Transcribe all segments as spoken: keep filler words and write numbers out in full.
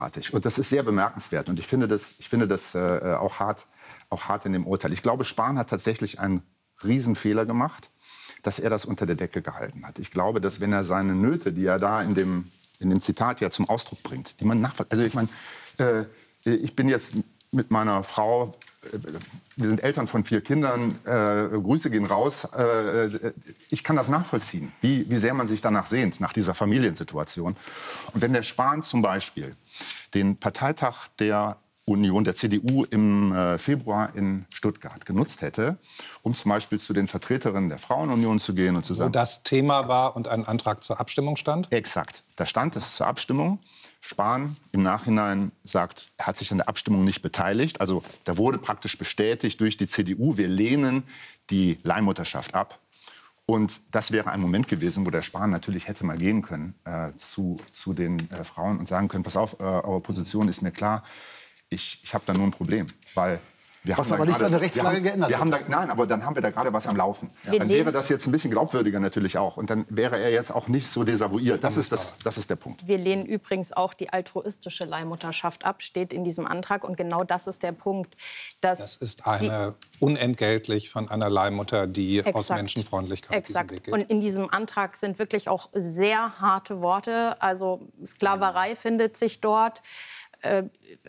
Und das ist sehr bemerkenswert. Und ich finde das, ich finde das äh, auch, hart, auch hart in dem Urteil. Ich glaube, Spahn hat tatsächlich einen Riesenfehler gemacht, dass er das unter der Decke gehalten hat. Ich glaube, dass wenn er seine Nöte, die er da in dem, in dem Zitat ja zum Ausdruck bringt, die man nachvollzieht. Also ich meine, äh, ich bin jetzt mit meiner Frau, äh, wir sind Eltern von vier Kindern, äh, Grüße gehen raus. Äh, ich kann das nachvollziehen, wie, wie sehr man sich danach sehnt, nach dieser Familiensituation. Und wenn der Spahn zum Beispiel den Parteitag der Union, der C D U im äh, Februar in Stuttgart genutzt hätte, um zum Beispiel zu den Vertreterinnen der Frauenunion zu gehen und zu sagen... Wo das Thema war und ein Antrag zur Abstimmung stand? Exakt. Da stand es zur Abstimmung. Spahn im Nachhinein sagt, er hat sich an der Abstimmung nicht beteiligt. Also da wurde praktisch bestätigt durch die C D U, wir lehnen die Leihmutterschaft ab. Und das wäre ein Moment gewesen, wo der Spahn natürlich hätte mal gehen können äh, zu, zu den äh, Frauen und sagen können, pass auf, äh, eure Position ist mir klar. Ich, ich habe da nur ein Problem, weil wir was haben aber nichts an der Rechtslage haben, geändert wir haben da, hat. Nein, aber dann haben wir da gerade was am Laufen. Ja. Dann wäre das jetzt ein bisschen glaubwürdiger natürlich auch. Und dann wäre er jetzt auch nicht so desavouiert. Das ist, das, das ist der Punkt. Wir lehnen übrigens auch die altruistische Leihmutterschaft ab, steht in diesem Antrag. Und genau das ist der Punkt. Dass das ist eine unentgeltlich von einer Leihmutter, die Exakt. aus Menschenfreundlichkeit Exakt. diesen Weg geht. Und in diesem Antrag sind wirklich auch sehr harte Worte. Also Sklaverei findet sich dort. Äh,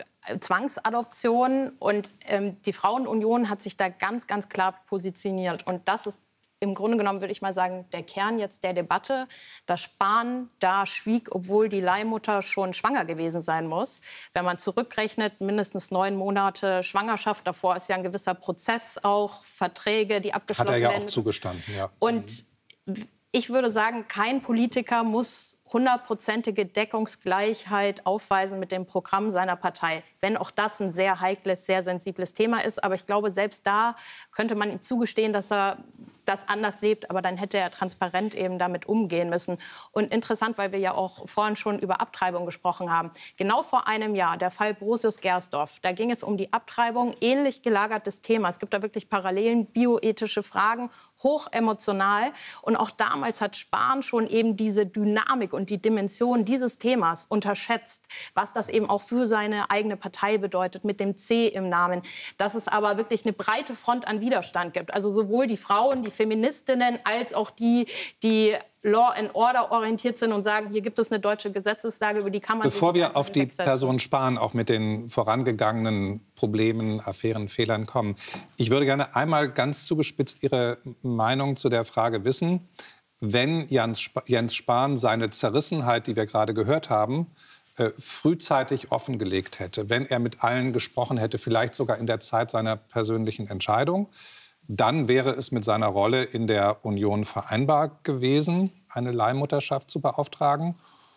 Zwangsadoption und ähm, die Frauenunion hat sich da ganz, ganz klar positioniert. Und das ist im Grunde genommen, würde ich mal sagen, der Kern jetzt der Debatte, dass Spahn da schwieg, obwohl die Leihmutter schon schwanger gewesen sein muss. Wenn man zurückrechnet, mindestens neun Monate Schwangerschaft, davor ist ja ein gewisser Prozess auch, Verträge, die abgeschlossen werden. Hat er ja werden. auch zugestanden, ja. Und ich würde sagen, kein Politiker muss hundertprozentige Deckungsgleichheit aufweisen mit dem Programm seiner Partei. Wenn auch das ein sehr heikles, sehr sensibles Thema ist. Aber ich glaube, selbst da könnte man ihm zugestehen, dass er das anders lebt. Aber dann hätte er transparent eben damit umgehen müssen. Und interessant, weil wir ja auch vorhin schon über Abtreibung gesprochen haben. Genau vor einem Jahr, der Fall Brosius-Gersdorf, da ging es um die Abtreibung, ähnlich gelagertes Thema. Es gibt da wirklich Parallelen, bioethische Fragen, hochemotional. Und auch damals hat Spahn schon eben diese Dynamik und die Dimension dieses Themas unterschätzt, was das eben auch für seine eigene Partei bedeutet, mit dem C im Namen. Dass es aber wirklich eine breite Front an Widerstand gibt. Also sowohl die Frauen, die Feministinnen, als auch die, die Law and Order orientiert sind und sagen, hier gibt es eine deutsche Gesetzeslage, über die kann man... Bevor wir auf die Person Spahn auch mit den vorangegangenen Problemen, Affären, Fehlern kommen, ich würde gerne einmal ganz zugespitzt Ihre Meinung zu der Frage wissen. Wenn Jens Spahn seine Zerrissenheit, die wir gerade gehört haben, äh, frühzeitig offengelegt hätte, wenn er mit allen gesprochen hätte, vielleicht sogar in der Zeit seiner persönlichen Entscheidung, dann wäre es mit seiner Rolle in der Union vereinbar gewesen, eine Leihmutterschaft zu beauftragen.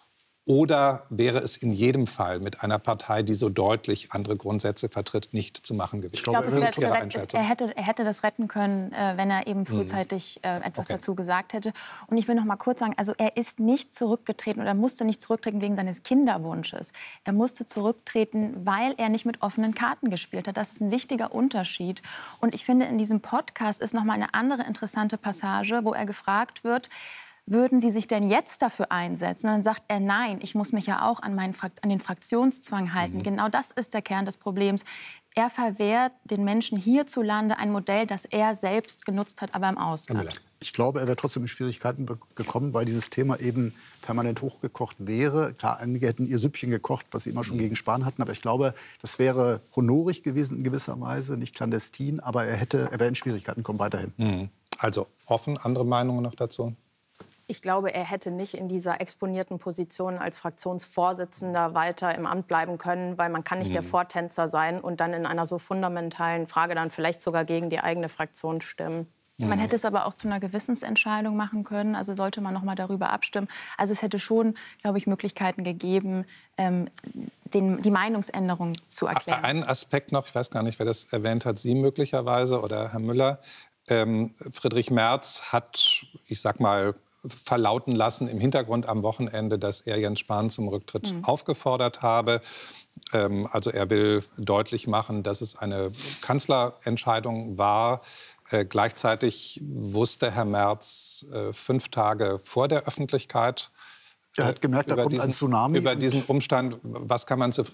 Oder wäre es in jedem Fall mit einer Partei, die so deutlich andere Grundsätze vertritt, nicht zu machen gewesen? Ich glaube, es wäre direkt, er, hätte, er hätte das retten können, äh, wenn er eben frühzeitig äh, etwas Okay. dazu gesagt hätte. Und ich will noch mal kurz sagen, also er ist nicht zurückgetreten oder musste nicht zurücktreten wegen seines Kinderwunsches. Er musste zurücktreten, weil er nicht mit offenen Karten gespielt hat. Das ist ein wichtiger Unterschied. Und ich finde, in diesem Podcast ist noch mal eine andere interessante Passage, wo er gefragt wird, würden Sie sich denn jetzt dafür einsetzen? Und dann sagt er, nein, ich muss mich ja auch an, meinen Frakt- an den Fraktionszwang halten. Mhm. Genau das ist der Kern des Problems. Er verwehrt den Menschen hierzulande ein Modell, das er selbst genutzt hat, aber im Ausland. Ich glaube, er wäre trotzdem in Schwierigkeiten gekommen, weil dieses Thema eben permanent hochgekocht wäre. Klar, einige hätten ihr Süppchen gekocht, was sie immer schon gegen Spahn hatten. Aber ich glaube, das wäre honorig gewesen in gewisser Weise, nicht clandestin. Aber er, hätte, er wäre in Schwierigkeiten gekommen weiterhin. Mhm. Also offen, andere Meinungen noch dazu? Ich glaube, er hätte nicht in dieser exponierten Position als Fraktionsvorsitzender weiter im Amt bleiben können, weil man kann nicht mhm. der Vortänzer sein und dann in einer so fundamentalen Frage dann vielleicht sogar gegen die eigene Fraktion stimmen. Man hätte es aber auch zu einer Gewissensentscheidung machen können. Also sollte man noch mal darüber abstimmen. Also es hätte schon, glaube ich, Möglichkeiten gegeben, ähm, den, die Meinungsänderung zu erklären. Ein Aspekt noch, ich weiß gar nicht, wer das erwähnt hat, Sie möglicherweise oder Herr Müller. Ähm, Friedrich Merz hat, ich sag mal, verlauten lassen im Hintergrund am Wochenende, dass er Jens Spahn zum Rücktritt mhm. aufgefordert habe. Ähm, also er will deutlich machen, dass es eine Kanzlerentscheidung war. Äh, gleichzeitig wusste Herr Merz äh, fünf Tage vor der Öffentlichkeit Er hat gemerkt, da kommt diesen, ein Tsunami. über diesen Umstand. Was kann man zu